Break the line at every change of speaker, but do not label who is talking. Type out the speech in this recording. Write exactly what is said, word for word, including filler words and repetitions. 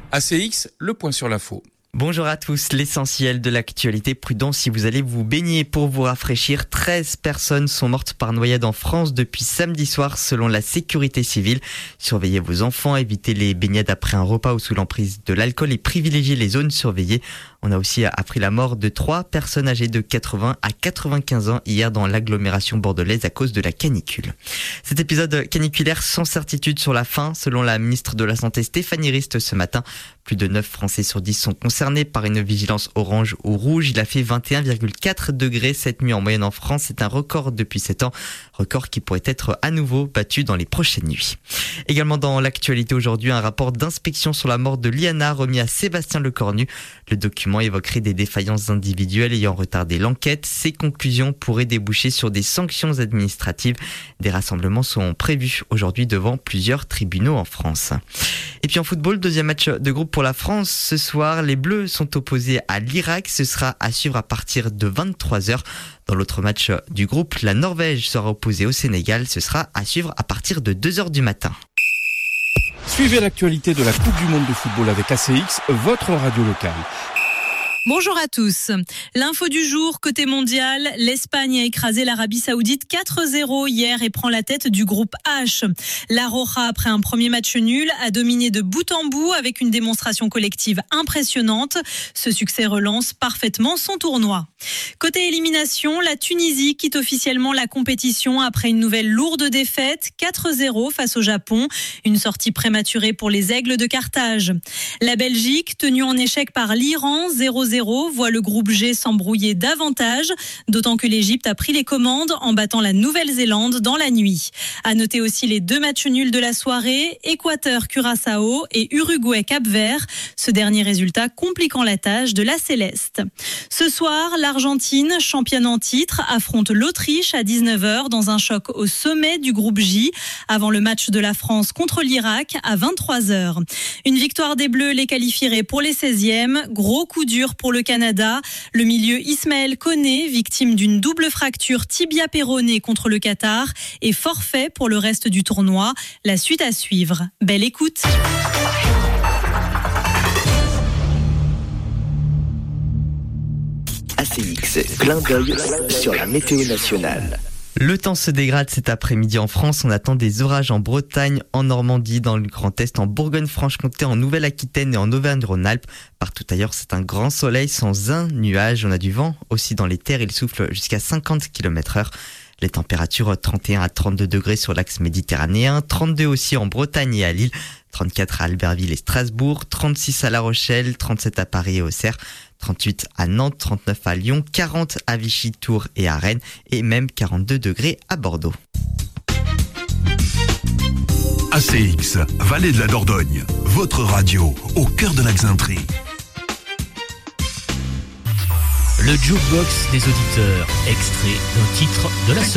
A C X, le point sur l'info.
Bonjour à tous, l'essentiel de l'actualité. Prudence si vous allez vous baigner pour vous rafraîchir. treize personnes sont mortes par noyade en France depuis samedi soir selon la sécurité civile. Surveillez vos enfants, évitez les baignades après un repas ou sous l'emprise de l'alcool et privilégiez les zones surveillées. On a aussi appris la mort de trois personnes âgées de quatre-vingts à quatre-vingt-quinze ans hier dans l'agglomération bordelaise à cause de la canicule. Cet épisode caniculaire sans certitude sur la fin, selon la ministre de la Santé Stéphanie Rist ce matin. Plus de neuf Français sur dix sont concernés par une vigilance orange ou rouge. Il a fait vingt et un virgule quatre degrés cette nuit en moyenne en France. C'est un record depuis sept ans. Record qui pourrait être à nouveau battu dans les prochaines nuits. Également dans l'actualité aujourd'hui, un rapport d'inspection sur la mort de Liana remis à Sébastien Lecornu. Le document évoquerait des défaillances individuelles ayant retardé l'enquête. Ces conclusions pourraient déboucher sur des sanctions administratives. Des rassemblements sont prévus aujourd'hui devant plusieurs tribunaux en France. Et puis en football, deuxième match de groupe pour la France. Ce soir, les Bleus sont opposés à l'Irak. Ce sera à suivre à partir de vingt-trois heures. Dans l'autre match du groupe, la Norvège sera opposée au Sénégal. Ce sera à suivre à partir de deux heures du matin.
Suivez l'actualité de la Coupe du Monde de football avec A C X, votre radio locale.
Bonjour à tous. L'info du jour, côté mondial, l'Espagne a écrasé l'Arabie Saoudite quatre zéro hier et prend la tête du groupe H. La Roja, après un premier match nul, a dominé de bout en bout avec une démonstration collective impressionnante. Ce succès relance parfaitement son tournoi. Côté élimination, la Tunisie quitte officiellement la compétition après une nouvelle lourde défaite, quatre zéro face au Japon. Une sortie prématurée pour les Aigles de Carthage. La Belgique, tenue en échec par l'Iran, zéro zéro, voit le groupe G s'embrouiller davantage, d'autant que l'Égypte a pris les commandes en battant la Nouvelle-Zélande dans la nuit. À noter aussi les deux matchs nuls de la soirée, Équateur-Curaçao et Uruguay-Cap-Vert, ce dernier résultat compliquant la tâche de la Céleste. Ce soir, l'Argentine, championne en titre, affronte l'Autriche à dix-neuf heures dans un choc au sommet du groupe J, avant le match de la France contre l'Irak à vingt-trois heures. Une victoire des Bleus les qualifierait pour les seizièmes, gros coup dur pour le Canada. Le milieu Ismaël Koné, victime d'une double fracture tibia-péronée contre le Qatar, est forfait pour le reste du tournoi. La suite à suivre. Belle écoute.
A C X, clin d'œil sur la météo nationale.
Le temps se dégrade cet après-midi en France. On attend des orages en Bretagne, en Normandie, dans le Grand Est, en Bourgogne-Franche-Comté, en Nouvelle-Aquitaine et en Auvergne-Rhône-Alpes. Partout ailleurs, c'est un grand soleil sans un nuage. On a du vent aussi dans les terres. Il souffle jusqu'à cinquante kilomètres heure. Les températures trente et un à trente-deux degrés sur l'axe méditerranéen, trente-deux aussi en Bretagne et à Lille, trente-quatre à Albertville et Strasbourg, trente-six à La Rochelle, trente-sept à Paris et Auxerre, trente-huit à Nantes, trente-neuf à Lyon, quarante à Vichy, Tours et à Rennes et même quarante-deux degrés à Bordeaux.
A C X, Vallée de la Dordogne, votre radio au cœur de la Xainterie.
Le jukebox des auditeurs, extrait d'un titre de la semaine.